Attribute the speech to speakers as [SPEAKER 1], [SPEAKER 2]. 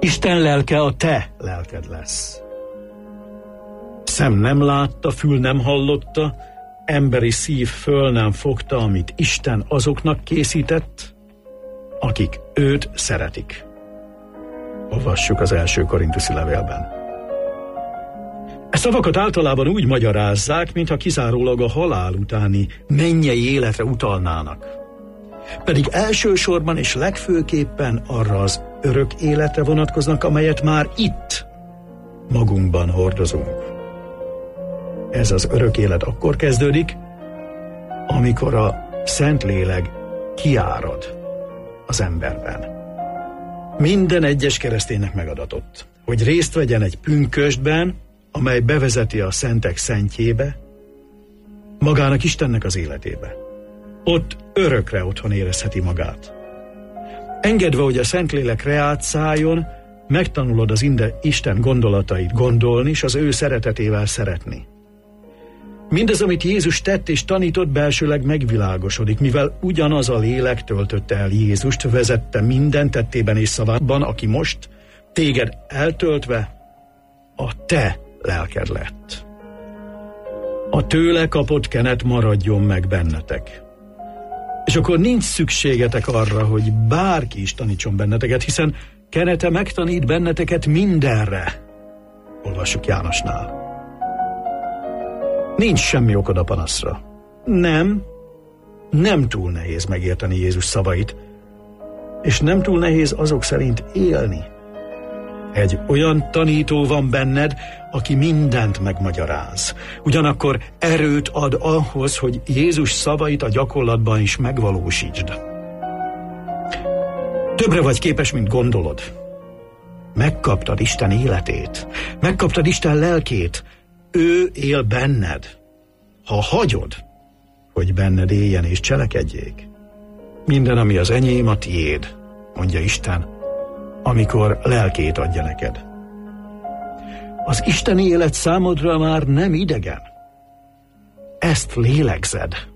[SPEAKER 1] Isten lelke a te lelked lesz. Szem nem látta, fül nem hallotta, emberi szív föl nem fogta, amit Isten azoknak készített, akik őt szeretik. Olvassuk az 1. Korinthusi levélben. E szavakat általában úgy magyarázzák, mintha kizárólag a halál utáni mennyei életre utalnának. Pedig elsősorban és legfőképpen arra az örök életre vonatkoznak, amelyet már itt magunkban hordozunk. Ez az örök élet akkor kezdődik, amikor a Szentlélek kiárad az emberben. Minden egyes kereszténynek megadatott, hogy részt vegyen egy pünkösdben, amely bevezeti a szentek szentjébe, magának Istennek az életébe. Ott örökre otthon érezheti magát. Engedve, hogy a Szentlélek reát szálljon, megtanulod az Isten gondolatait gondolni, és az ő szeretetével szeretni. Mindaz, amit Jézus tett és tanított, belsőleg megvilágosodik, mivel ugyanaz a lélek töltötte el Jézust, vezette minden tettében és szavában, aki most téged eltöltve a te lelked lett. A tőle kapott kenet maradjon meg bennetek. És akkor nincs szükségetek arra, hogy bárki is tanítson benneteket, hiszen kenete megtanít benneteket mindenre. Olvassuk Jánosnál. Nincs semmi okod a panaszra. Nem túl nehéz megérteni Jézus szavait, és nem túl nehéz azok szerint élni. Egy olyan tanító van benned, aki mindent megmagyaráz. Ugyanakkor erőt ad ahhoz, hogy Jézus szavait a gyakorlatban is megvalósítsd. Többre vagy képes, mint gondolod. Megkaptad Isten életét, megkaptad Isten lelkét, ő él benned. Ha hagyod, hogy benned éljen és cselekedjék, minden, ami az enyém, a tiéd, mondja Isten, amikor lelkét adja neked. Az isteni élet számodra már nem idegen. Ezt lélegzed.